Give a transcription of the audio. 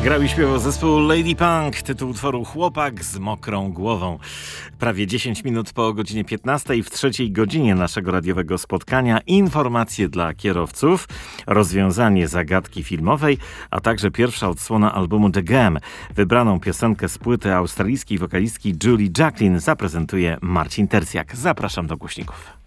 Grał i śpiewał zespół Lady Punk, tytuł utworu Chłopak z mokrą głową. Prawie 10 minut po godzinie 15 w trzeciej godzinie naszego radiowego spotkania informacje dla kierowców, rozwiązanie zagadki filmowej, a także pierwsza odsłona albumu The Game. Wybraną piosenkę z płyty australijskiej wokalistki Julie Jacklin zaprezentuje Marcin Tercjak. Zapraszam do głośników.